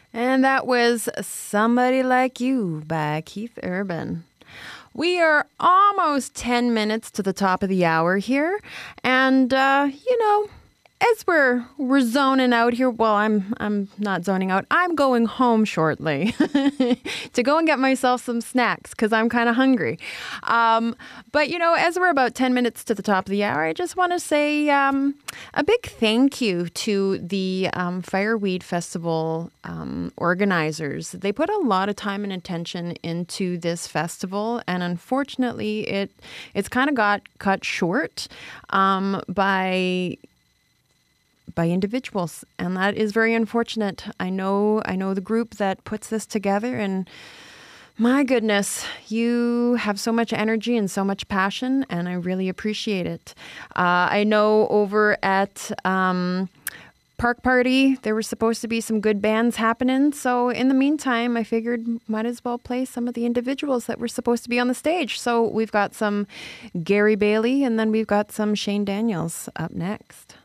And that was Somebody Like You by Keith Urban. We are almost 10 minutes to the top of the hour here. And, as we're zoning out here, well, I'm not zoning out. I'm going home shortly to go and get myself some snacks because I'm kind of hungry. But as we're about 10 minutes to the top of the hour, I just want to say a big thank you to the Fireweed Festival organizers. They put a lot of time and attention into this festival, and unfortunately, it's kind of got cut short by individuals, and that is very unfortunate. I know the group that puts this together, and my goodness, you have so much energy and so much passion, and I really appreciate it. I know over at Park Party, there were supposed to be some good bands happening, so in the meantime, I figured might as well play some of the individuals that were supposed to be on the stage. So we've got some Gary Bailey, and then we've got some Shane Daniels up next.